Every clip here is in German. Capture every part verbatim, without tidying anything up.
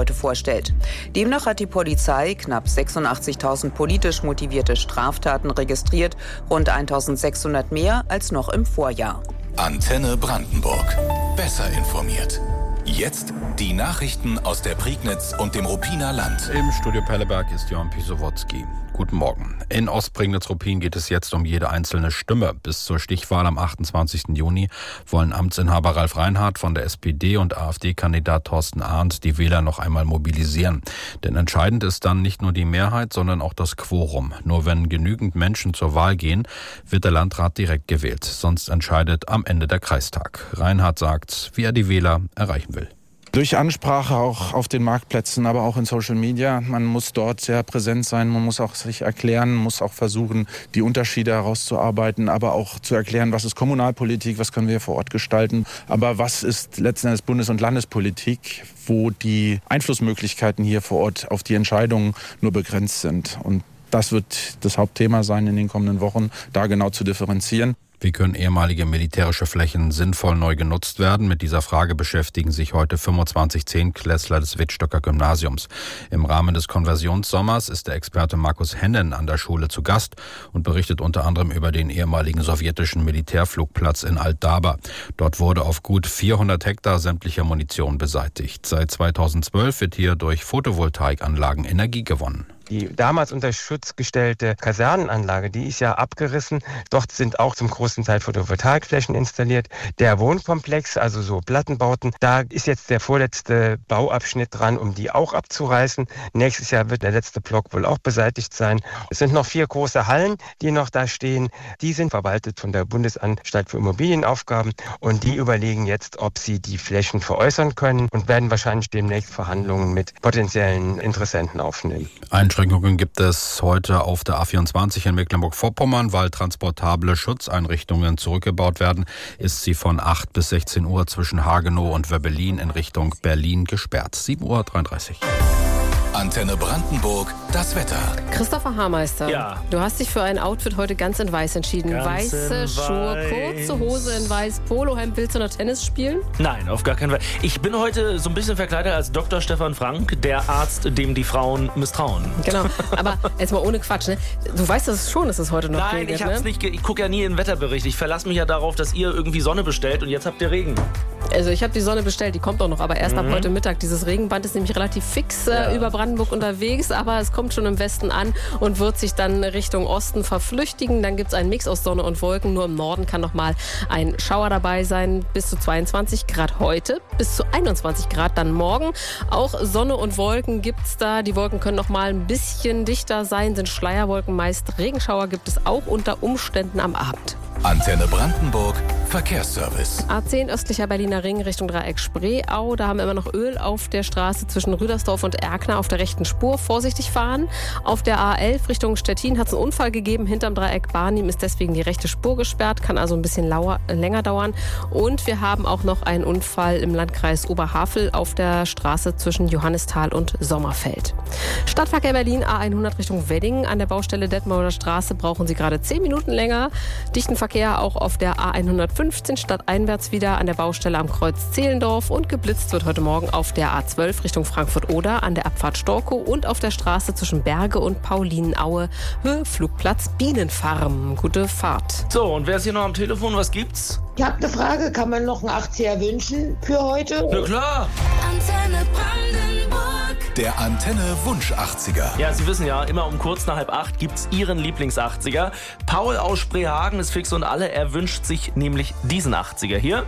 heute vorstellt. Demnach hat die Polizei knapp sechsundachtzigtausend politisch motivierte Straftaten registriert, rund eintausendsechshundert mehr als noch im Vorjahr. Antenne Brandenburg. Besser informiert. Jetzt die Nachrichten aus der Prignitz und dem Ruppiner Land. Im Studio Pelleberg ist Johann Pisowotzki. Guten Morgen. In Ostprignitz-Ruppin geht es jetzt um jede einzelne Stimme. Bis zur Stichwahl am achtundzwanzigsten Juni wollen Amtsinhaber Ralf Reinhardt von der S P D und AfD-Kandidat Thorsten Arndt die Wähler noch einmal mobilisieren. Denn entscheidend ist dann nicht nur die Mehrheit, sondern auch das Quorum. Nur wenn genügend Menschen zur Wahl gehen, wird der Landrat direkt gewählt. Sonst entscheidet am Ende der Kreistag. Reinhardt sagt, wie er die Wähler erreichen will. Durch Ansprache auch auf den Marktplätzen, aber auch in Social Media. Man muss dort sehr präsent sein, man muss auch sich erklären, muss auch versuchen, die Unterschiede herauszuarbeiten, aber auch zu erklären, was ist Kommunalpolitik, was können wir vor Ort gestalten, aber was ist letzten Endes Bundes- und Landespolitik, wo die Einflussmöglichkeiten hier vor Ort auf die Entscheidungen nur begrenzt sind. Und das wird das Hauptthema sein in den kommenden Wochen, da genau zu differenzieren. Wie können ehemalige militärische Flächen sinnvoll neu genutzt werden? Mit dieser Frage beschäftigen sich heute fünfundzwanzig Zehntklässler des Wittstocker Gymnasiums. Im Rahmen des Konversionssommers ist der Experte Markus Hennen an der Schule zu Gast und berichtet unter anderem über den ehemaligen sowjetischen Militärflugplatz in Altdaba. Dort wurde auf gut vierhundert Hektar sämtlicher Munition beseitigt. Seit zweitausendzwölf wird hier durch Photovoltaikanlagen Energie gewonnen. Die damals unter Schutz gestellte Kasernenanlage, die ist ja abgerissen. Dort sind auch zum großen Teil Photovoltaikflächen installiert. Der Wohnkomplex, also so Plattenbauten, da ist jetzt der vorletzte Bauabschnitt dran, um die auch abzureißen. Nächstes Jahr wird der letzte Block wohl auch beseitigt sein. Es sind noch vier große Hallen, die noch da stehen. Die sind verwaltet von der Bundesanstalt für Immobilienaufgaben und die überlegen jetzt, ob sie die Flächen veräußern können und werden wahrscheinlich demnächst Verhandlungen mit potenziellen Interessenten aufnehmen. Einschränkungen gibt es heute auf der A vierundzwanzig in Mecklenburg-Vorpommern, weil transportable Schutzeinrichtungen zurückgebaut werden, ist sie von acht bis sechzehn Uhr zwischen Hagenow und Wöbbelin in Richtung Berlin gesperrt. sieben Uhr dreiunddreißig. Antenne Brandenburg, das Wetter. Christopher Haarmeister, ja. Du hast dich für ein Outfit heute ganz in weiß entschieden. Ganz Weiße in Schuhe, weiß. kurze Hose in weiß, Polohemd. Willst du noch Tennis spielen? Nein, auf gar keinen Fall. Ich bin heute so ein bisschen verkleidet als Doktor Stefan Frank, der Arzt, dem die Frauen misstrauen. Genau, aber jetzt mal ohne Quatsch, ne? Du weißt das schon, dass es heute noch Nein, regnet, ich hab's ne? nicht. Ge- ich gucke ja nie in den Wetterbericht. Ich verlasse mich ja darauf, dass ihr irgendwie Sonne bestellt und jetzt habt ihr Regen. Also ich habe die Sonne bestellt, die kommt auch noch, aber erst Mhm. ab heute Mittag. Dieses Regenband ist nämlich relativ fix äh, Ja. über Brandenburg unterwegs, aber es kommt schon im Westen an und wird sich dann Richtung Osten verflüchtigen. Dann gibt es einen Mix aus Sonne und Wolken. Nur im Norden kann noch mal ein Schauer dabei sein. Bis zu zweiundzwanzig Grad heute, bis zu einundzwanzig Grad dann morgen. Auch Sonne und Wolken gibt es da. Die Wolken können noch mal ein bisschen dichter sein, sind Schleierwolken meist. Regenschauer gibt es auch unter Umständen am Abend. Antenne Brandenburg, Verkehrsservice. A zehn östlicher Berliner Ring Richtung Dreieck Spreeau. Da haben wir immer noch Öl auf der Straße zwischen Rüdersdorf und Erkner auf der rechten Spur. Vorsichtig fahren. Auf der A elf Richtung Stettin hat es einen Unfall gegeben. Hinterm Dreieck Barnim ist deswegen die rechte Spur gesperrt. Kann also ein bisschen lauer, äh, länger dauern. Und wir haben auch noch einen Unfall im Landkreis Oberhavel auf der Straße zwischen Johannisthal und Sommerfeld. Stadtverkehr Berlin A hundert Richtung Wedding. An der Baustelle Detmolder Straße brauchen Sie gerade zehn Minuten länger. Dichten Verkehr auch auf der A hundertfünfzehn stadteinwärts wieder an der Baustelle am Kreuz Zehlendorf und geblitzt wird heute Morgen auf der A zwölf Richtung Frankfurt-Oder an der Abfahrt Storkow und auf der Straße zwischen Berge und Paulinenaue Höhe Flugplatz Bienenfarm. Gute Fahrt. So, und wer ist hier noch am Telefon? Was gibt's? Ich habe eine Frage, kann man noch einen achtziger wünschen für heute? Na klar. Antenne Brandenburg. Der Antenne Wunsch achtziger. Ja, Sie wissen ja, immer um kurz nach halb acht gibt's Ihren Lieblings-achtziger. Paul aus Spreehagen ist fix und alle. Er wünscht sich nämlich diesen achtziger hier.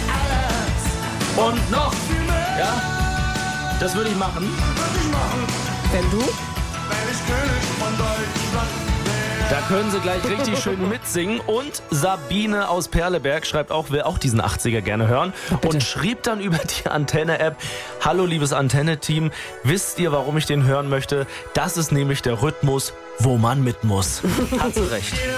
Und noch viel mehr. Ja, das würde ich machen. Wenn du? Wenn ich König von Deutschland wäre. Da können Sie gleich richtig schön mitsingen. Und Sabine aus Perleberg schreibt auch, will auch diesen achtziger gerne hören. Und schrieb dann über die Antenne-App: Hallo liebes Antenne-Team, wisst ihr, warum ich den hören möchte? Das ist nämlich der Rhythmus, wo man mit muss. Hat sie recht.